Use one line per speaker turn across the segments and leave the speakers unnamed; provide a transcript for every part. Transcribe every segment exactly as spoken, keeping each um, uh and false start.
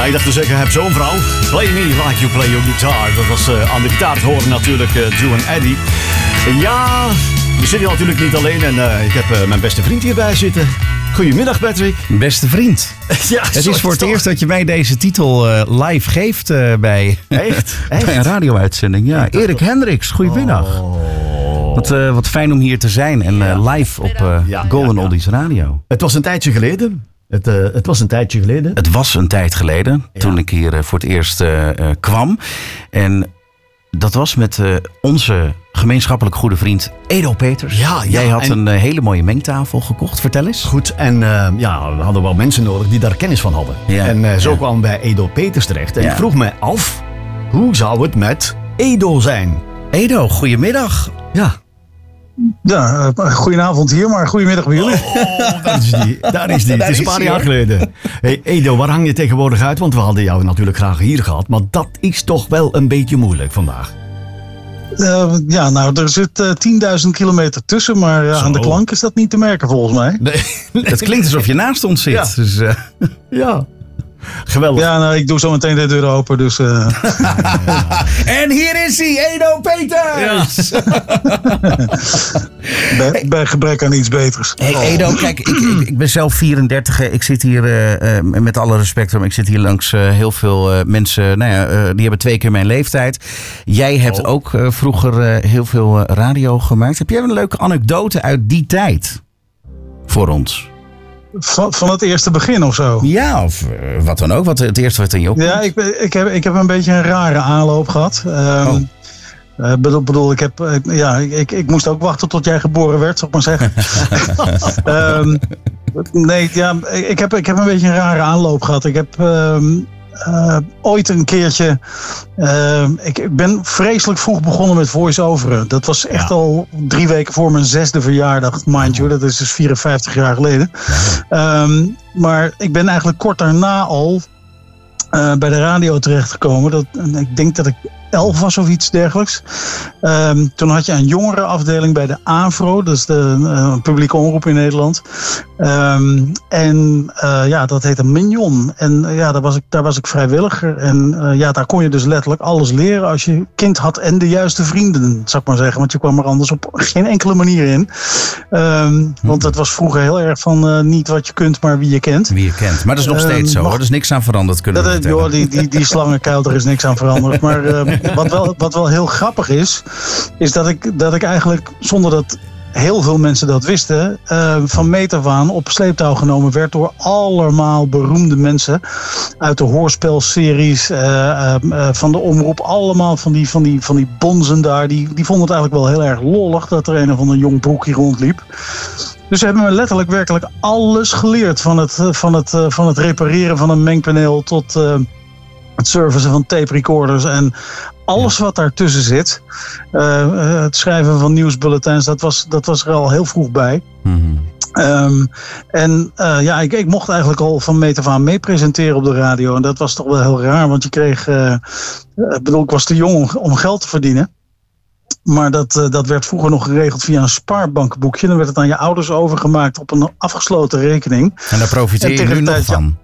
ik dacht te zeggen, heb zo'n vrouw. Play me like you play your guitar. Dat was uh, aan de gitaar te horen natuurlijk uh, Drew en Eddie. Ja, we zitten hier natuurlijk niet alleen en uh, ik heb uh, mijn beste vriend hierbij zitten. Goedemiddag, Patrick.
Beste vriend.
Ja,
het is voor het toch. eerst dat je mij deze titel uh, live geeft uh, bij,
Echt? Echt?
bij een radio-uitzending. Ja, Erik Hendricks, goedemiddag. Oh. Wat, uh, wat fijn om hier te zijn en uh, live op uh, ja, Golden ja, ja. Oldies Radio.
Het was een tijdje geleden. Het, uh, het was een tijdje geleden.
Het was een tijd geleden ja. toen ik hier uh, voor het eerst uh, uh, kwam. En dat was met uh, onze gemeenschappelijk goede vriend Edo Peters.
Ja, ja,
Jij had
en...
een uh, hele mooie mengtafel gekocht. Vertel eens.
Goed, en uh, ja, we hadden wel mensen nodig die daar kennis van hadden. Ja, en uh, zo ja. kwam bij Edo Peters terecht. En ja. ik vroeg mij af, hoe zou het met Edo zijn?
Edo, goedemiddag.
Ja.
Ja, uh, goedenavond hier, maar goedemiddag bij jullie.
Oh, daar is die. Daar is die. Het is een paar jaar geleden. Hey, Edo, waar hang je tegenwoordig uit? Want we hadden jou natuurlijk graag hier gehad. Maar dat is toch wel een beetje moeilijk vandaag.
Uh, ja, nou, er zit uh, tienduizend kilometer tussen, maar uh, aan de klank is dat niet te merken volgens mij.
Nee, het klinkt alsof je naast ons zit.
Ja.
Dus, uh...
ja. Geweldig.
Ja, nou, ik doe zo meteen de deur open, dus... Uh...
en hier is hij, Edo Peters! Ja.
bij, bij gebrek aan iets beters.
Hey Edo, kijk, ik, ik, ik ben zelf vierendertig. Ik zit hier, uh, uh, met alle respect, ik zit hier langs uh, heel veel uh, mensen, nou ja, uh, die hebben twee keer mijn leeftijd. Jij hebt oh. ook uh, vroeger uh, heel veel uh, radio gemaakt. Heb jij een leuke anekdote uit die tijd voor ons?
Van, van het eerste begin of zo?
Ja, of uh, wat dan ook. Wat, het eerste wat in je opkomt.
Ja, ik, ik, heb, ik heb een beetje een rare aanloop gehad. Um, oh. uh, bedoel, bedoel, ik, heb, uh, ja, ik, ik moest ook wachten tot jij geboren werd, zal ik maar zeggen. um, nee, ja, ik heb, ik heb een beetje een rare aanloop gehad. Ik heb... Um, Uh, ooit een keertje... Uh, ik, ik ben vreselijk vroeg begonnen met voice-overen. Dat was echt ja. al drie weken voor mijn zesde verjaardag, mind you. Dat is dus vierenvijftig jaar geleden. Ja. Um, maar ik ben eigenlijk kort daarna al uh, bij de radio terechtgekomen. Dat, ik denk dat ik elf was of iets dergelijks. Um, toen had je een jongerenafdeling bij de AVRO. Dat is de uh, publieke omroep in Nederland. Um, en uh, ja, dat heette Mignon. En uh, ja, daar was, ik, daar was ik vrijwilliger. En uh, ja, daar kon je dus letterlijk alles leren als je kind had en de juiste vrienden, zou ik maar zeggen. Want je kwam er anders op geen enkele manier in. Um, want dat was vroeger heel erg van uh, niet wat je kunt, maar wie je kent.
Wie je kent. Maar dat is nog steeds um, zo, hoor. Er is niks aan veranderd, kunnen we
vertellen. Joh, die, die, die slangenkuil, er is niks aan veranderd. Maar uh, wat, wel, wat wel heel grappig is, is dat ik, dat ik eigenlijk, zonder dat heel veel mensen dat wisten, uh, van meet af aan op sleeptouw genomen werd door allemaal beroemde mensen uit de hoorspelseries, uh, uh, uh, van de omroep. Allemaal van die, van die, van die bonzen daar. Die, die vonden het eigenlijk wel heel erg lollig dat er een of ander jong broekje rondliep. Dus ze hebben me letterlijk werkelijk alles geleerd. Van het, van het, van het repareren van een mengpaneel tot uh, het servicen van tape recorders en alles wat daartussen zit. Uh, het schrijven van nieuwsbulletins, dat was, dat was er al heel vroeg bij. Mm-hmm. Um, en uh, ja, ik, ik mocht eigenlijk al van meet af aan mee presenteren op de radio. En dat was toch wel heel raar, want je kreeg... Uh, ik bedoel, ik was te jong om, om geld te verdienen. Maar dat, uh, dat werd vroeger nog geregeld via een spaarbankboekje. Dan werd het aan je ouders overgemaakt op een afgesloten rekening.
En daar profiteer je nu nog van.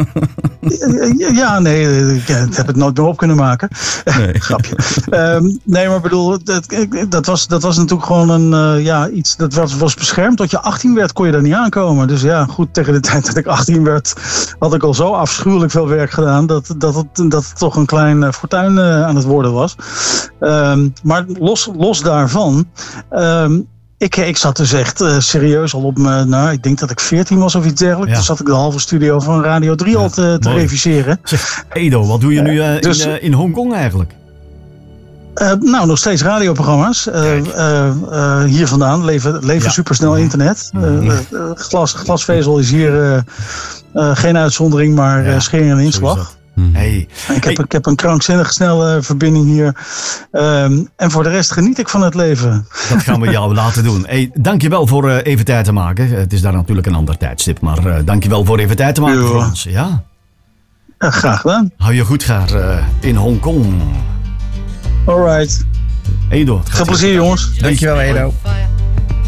Ja, ja, nee, ik heb het nooit meer op kunnen maken. Nee. Grapje. Um, nee, maar bedoel, dat, dat, was, dat was natuurlijk gewoon een, uh, ja, iets, dat was, was beschermd. Tot je achttien werd kon je daar niet aankomen. Dus ja, goed, tegen de tijd dat ik achttien werd, had ik al zo afschuwelijk veel werk gedaan, dat, dat, het, dat het toch een klein uh, fortuin uh, aan het worden was. Um, maar los Los daarvan, um, ik, ik zat dus echt uh, serieus al op me, nou, ik denk dat ik veertien was of iets dergelijks. Ja. Toen zat ik de halve studio van Radio drie ja, al te, te reviseren.
Zeg, Edo, wat doe je nu uh, dus, in, uh, in Hongkong eigenlijk?
Uh, nou, nog steeds radioprogramma's. Uh, uh, uh, hier vandaan, leven, leven ja. supersnel internet. Uh, uh, glas, glasvezel is hier uh, uh, geen uitzondering, maar ja, uh, schering en inslag. Hey. Ik, heb, hey. ik heb een krankzinnig snelle verbinding hier. Um, en voor de rest geniet ik van het leven.
Dat gaan we jou laten doen. Hey, dankjewel voor uh, even tijd te maken. Het is daar natuurlijk een ander tijdstip. Maar uh, dankjewel voor even tijd te maken voor ons. Ja?
Ja, graag gedaan.
Hou je goed gaar uh, in Hongkong.
Alright.
Edo.
Veel plezier, jongens.
Dankjewel, Edo.